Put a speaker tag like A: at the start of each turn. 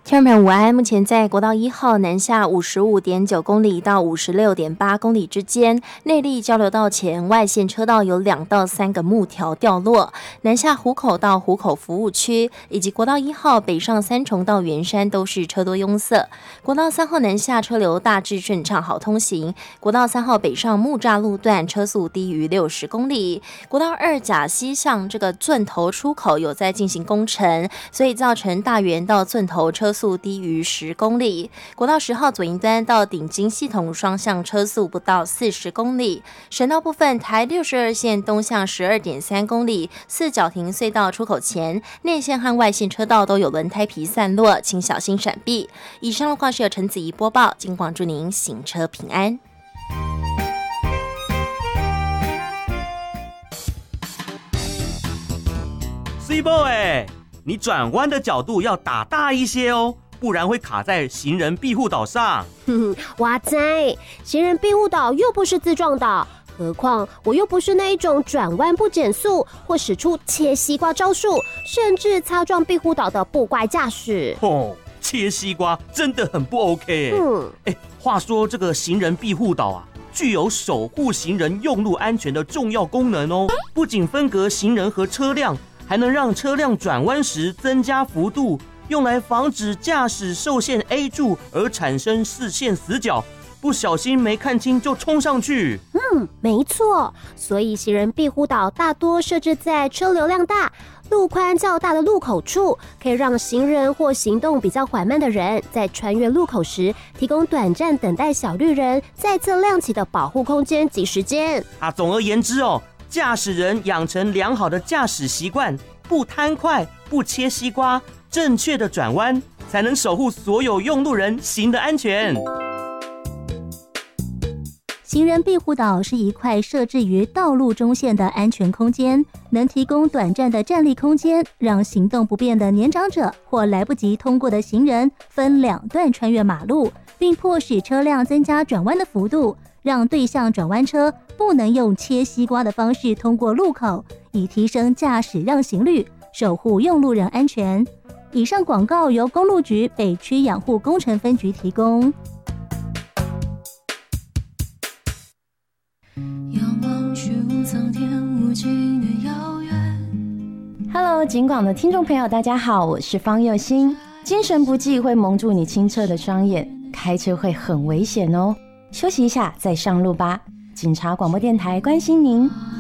A: 听众朋友午安，目前在国道1号南下55.9公里到56.8公里之间，内壢交流道前外线车道有2到3个木条掉落，南下湖口到湖口服务区，以及国道1号北上三重到圆山都是车多拥塞。国道3号南下车流大致顺畅，好通行。国道3号北上木栅路段车速低于60公里。国道2甲西向这个圳头出口有在进行工程，所以造成大园到圳头车速低于10公里。国道10号左营端到顶金系统双向车速不到40公里。省道部分，台62线东向12.3公里，四角亭隧道出口前内线和外线车道都有轮胎皮散落，请小心闪避。以上路况是由陈子怡播报，金广祝您行车平安。
B: C-Boy， 你转弯的角度要打大一些哦，不然会卡在行人庇护岛上。
C: 哇塞，行人庇护岛又不是自撞岛，何况我又不是那一种转弯不减速或使出切西瓜招数，甚至擦撞庇护岛的不乖驾驶。
B: 切西瓜真的很不 OK 话说这个行人庇护岛啊，具有守护行人用路安全的重要功能哦，不仅分隔行人和车辆，还能让车辆转弯时增加幅度，用来防止驾驶受限 A 柱而产生视线死角，不小心没看清就冲上去。
C: 没错，所以行人庇护岛大多设置在车流量大、路宽较大的路口处，可以让行人或行动比较缓慢的人在穿越路口时，提供短暂等待小绿人再次亮起的保护空间及时间。
B: 总而言之驾驶人养成良好的驾驶习惯，不贪快，不切西瓜，正确的转弯，才能守护所有用路人行的安全。
D: 行人庇护岛是一块设置于道路中线的安全空间，能提供短暂的站立空间，让行动不便的年长者或来不及通过的行人分2段穿越马路，并迫使车辆增加转弯的幅度，让对向转弯车不能用切西瓜的方式通过路口，以提升驾驶让行率，守护用路人安全。以上广告由公路局北区养护工程分局提供。
E: Hello， 警广的听众朋友，大家好，我是方佑欣。精神不济会蒙住你清澈的双眼，开车会很危险哦。休息一下再上路吧。警察广播电台关心您。